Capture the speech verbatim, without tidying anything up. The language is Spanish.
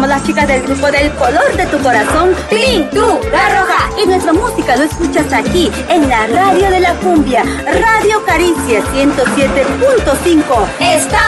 las chicas del grupo del color de tu corazón, Pintura Roja. Y nuestra música lo escuchas aquí, en la radio de la cumbia, Radio Caricia ciento siete punto cinco. Está